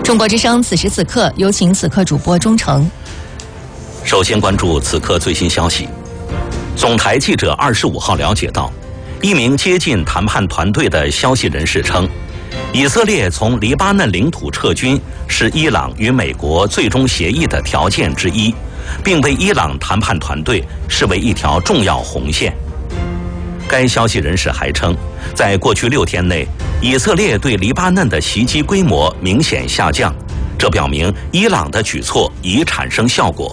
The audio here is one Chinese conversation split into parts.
中国之声此时此刻，有请此刻主播钟诚。 首先关注此刻最新消息。总台记者25号了解到，一名接近谈判团队的消息人士称，以色列从黎巴嫩领土撤军是伊朗与美国最终协议的条件之一，并被伊朗谈判团队视为一条重要红线。该消息人士还称，在过去6天内，以色列对黎巴嫩的袭击规模明显下降，这表明伊朗的举措已产生效果。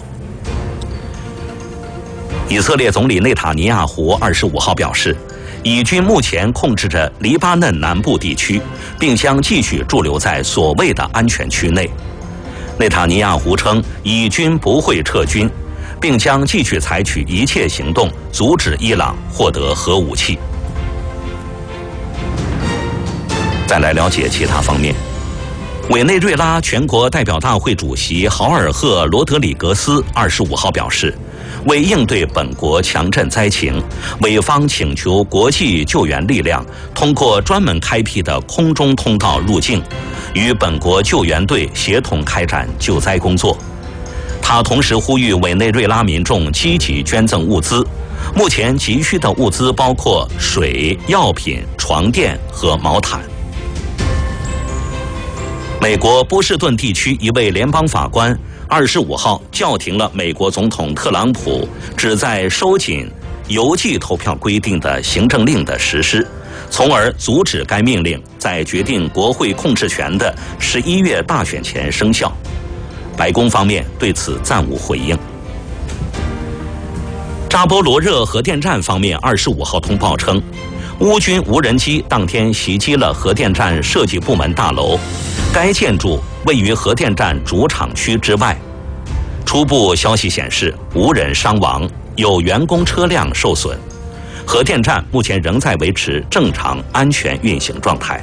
以色列总理内塔尼亚胡25号表示，以军目前控制着黎巴嫩南部地区，并将继续驻留在所谓的安全区内。内塔尼亚胡称，以军不会撤军，并将继续采取一切行动阻止伊朗获得核武器。再来了解其他方面。委内瑞拉全国代表大会主席豪尔赫·罗德里格斯25号表示，为应对本国强震灾情，委方请求国际救援力量通过专门开辟的空中通道入境，与本国救援队协同开展救灾工作。他同时呼吁委内瑞拉民众积极捐赠物资，目前急需的物资包括水、药品、床垫和毛毯。美国波士顿地区一位联邦法官25号叫停了美国总统特朗普旨在收紧邮寄投票规定的行政令的实施，从而阻止该命令在决定国会控制权的11月大选前生效。白宫方面对此暂无回应。扎波罗热核电站方面25号通报称，乌军无人机当天袭击了核电站设计部门大楼，该建筑位于核电站主厂区之外。初步消息显示，无人伤亡，有员工车辆受损。核电站目前仍在维持正常安全运行状态。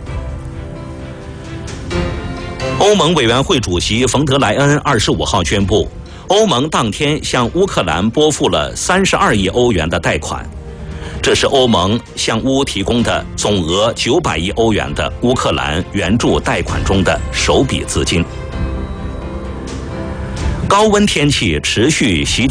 欧盟委员会主席冯德莱恩25号宣布，欧盟当天向乌克兰拨付了32亿欧元的贷款，这是欧盟向乌提供的总额900亿欧元的乌克兰援助贷款中的首笔资金。高温天气持续袭击